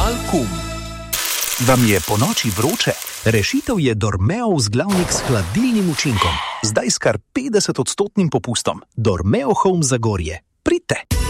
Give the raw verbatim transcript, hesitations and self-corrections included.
Alkum. Vam je po noči vroče? Rešitev je Dormeo vzglavnik s hladilnim učinkom. Zdaj s kar petdeset odstotnim popustom. Dormeo Home Zagorje. Pridite!